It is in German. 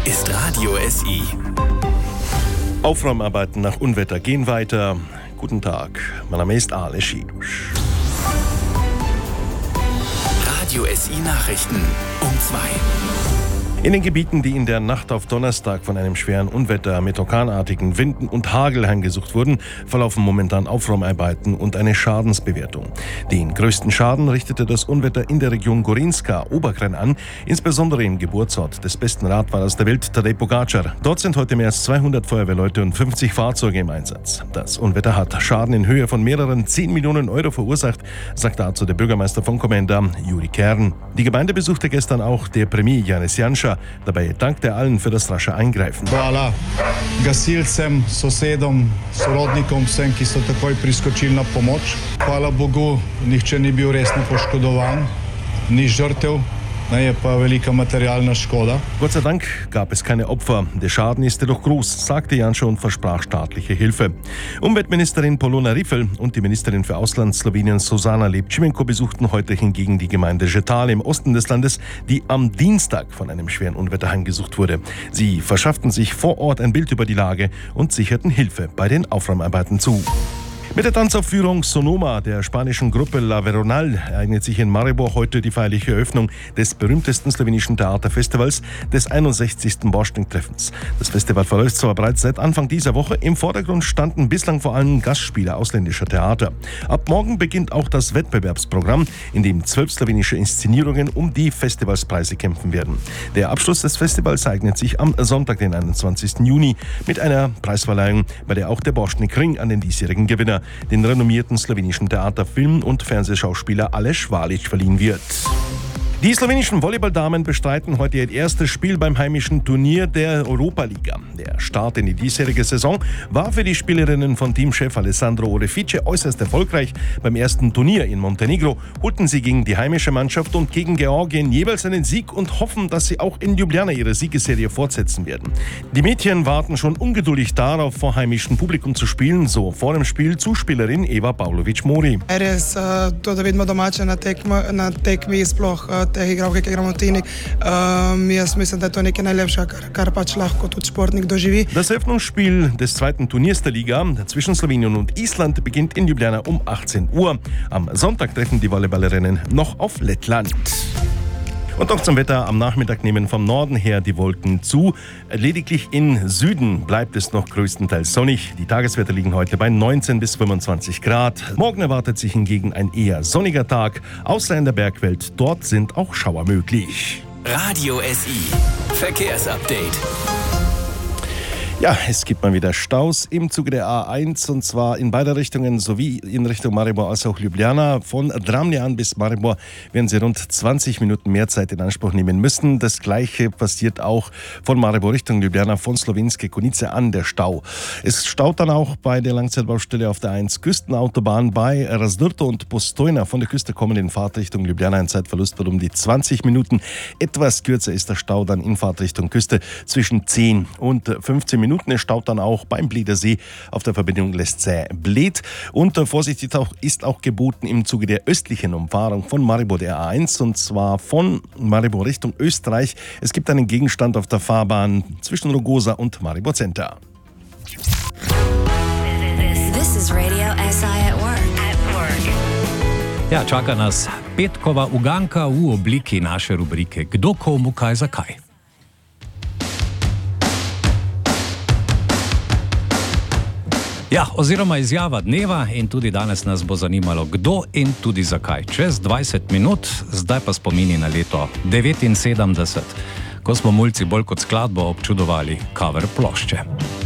ist Radio SI. Aufräumarbeiten nach Unwetter gehen weiter. Guten Tag, mein Name ist Ale Schidusch. Radio SI Nachrichten um 2. In den Gebieten, die in der Nacht auf Donnerstag von einem schweren Unwetter mit orkanartigen Winden und Hagel heimgesucht wurden, verlaufen momentan Aufräumarbeiten und eine Schadensbewertung. Den größten Schaden richtete das Unwetter in der Region Gorinska, Oberkrein an, insbesondere im Geburtsort des besten Radfahrers der Welt, Tadej Pogačar. Dort sind heute mehr als 200 Feuerwehrleute und 50 Fahrzeuge im Einsatz. Das Unwetter hat Schaden in Höhe von mehreren 10 Millionen Euro verursacht, sagt dazu der Bürgermeister von Komenda, Juri Kern. Die Gemeinde besuchte gestern auch der Premier Janez Janša. Dabei dankt er allen für das rasche Eingreifen. Hvala gasilcem, sosedom, sorodnikom, vsem, ki so takoj priskočili na pomoč. Hvala Bogu, nihče ni bil resno poškodovan, ni žrtev. Je pa velika materialna škoda. Gott sei Dank gab es keine Opfer. Der Schaden ist jedoch groß, sagte Janša und versprach staatliche Hilfe. Umweltministerin Polona Rifel und die Ministerin für Ausland Slowenien Zuzana Lep-Šimenko besuchten heute hingegen die Gemeinde Žetale im Osten des Landes, die am Dienstag von einem schweren Unwetter heimgesucht wurde. Sie verschafften sich vor Ort ein Bild über die Lage und sicherten Hilfe bei den Aufräumarbeiten zu. Mit der Tanzaufführung Sonoma der spanischen Gruppe La Veronal ereignet sich in Maribor heute die feierliche Eröffnung des berühmtesten slowenischen Theaterfestivals, des 61. Borsting-Treffens. Das Festival verläuft zwar bereits seit Anfang dieser Woche, im Vordergrund standen bislang vor allem Gastspieler ausländischer Theater. Ab morgen beginnt auch das Wettbewerbsprogramm, in dem 12 slowenische Inszenierungen um die Festivalspreise kämpfen werden. Der Abschluss des Festivals ereignet sich am Sonntag, den 21. Juni, mit einer Preisverleihung, bei der auch der Borsting-Ring an den diesjährigen Gewinner, den renommierten slowenischen Theater-, Film- und Fernsehschauspieler Aleš Valič, verliehen wird. Die slowenischen Volleyballdamen bestreiten heute ihr erstes Spiel beim heimischen Turnier der Europa-Liga. Der Start in die diesjährige Saison war für die Spielerinnen von Teamchef Alessandro Orefice äußerst erfolgreich. Beim ersten Turnier in Montenegro holten sie gegen die heimische Mannschaft und gegen Georgien jeweils einen Sieg und hoffen, dass sie auch in Ljubljana ihre Siegesserie fortsetzen werden. Die Mädchen warten schon ungeduldig darauf, vor heimischem Publikum zu spielen, so vor dem Spiel Zuspielerin Eva Pavlović-Mori. Res, to da vidimo domače na tekmi sploh teh igralk, ki igramo v Tini. Jaz mislim, da je to nekaj najlepšega, kar pač lahko tudi športnik doživi. Das Eröffnungsspiel des zweiten Turniers der Liga zwischen Slowenien und Island beginnt in Ljubljana um 18 Uhr. Am Sonntag treffen die Volleyballerinnen noch auf Lettland. Und noch zum Wetter. Am Nachmittag nehmen vom Norden her die Wolken zu. Lediglich im Süden bleibt es noch größtenteils sonnig. Die Tageswerte liegen heute bei 19 bis 25 Grad. Morgen erwartet sich hingegen ein eher sonniger Tag. Außer in der Bergwelt, dort sind auch Schauer möglich. Radio SI Verkehrsupdate. Ja, es gibt mal wieder Staus im Zuge der A1 und zwar in beide Richtungen, sowie in Richtung Maribor als auch Ljubljana. Von Dramljan bis Maribor werden Sie rund 20 Minuten mehr Zeit in Anspruch nehmen müssen. Das Gleiche passiert auch von Maribor Richtung Ljubljana, von Slovenske Konjice an der Stau. Es staut dann auch bei der Langzeitbaustelle auf der 1 Küstenautobahn bei Razdrto und Postojna. Von der Küste kommen in Fahrtrichtung Ljubljana ein Zeitverlust von um die 20 Minuten. Etwas kürzer ist der Stau dann in Fahrtrichtung Küste zwischen 10 und 15 Minuten. Es staut dann auch beim Bledersee auf der Verbindung Lesce-Bled. Und vorsichtig ist auch geboten im Zuge der östlichen Umfahrung von Maribor der A1 und zwar von Maribor Richtung Österreich. Es gibt einen Gegenstand auf der Fahrbahn zwischen Rogosa und Maribor Center. This is Radio SI at work. Ja, čaka nas petkova uganka v obliki naše rubrike Kdo, komu, kaj, zakaj. Ja, oziroma izjava dneva in tudi danes nas bo zanimalo, kdo in tudi zakaj. Čez 20 minut, zdaj pa spomini na leto 79, ko smo mulci bolj kot skladbo občudovali cover plošče.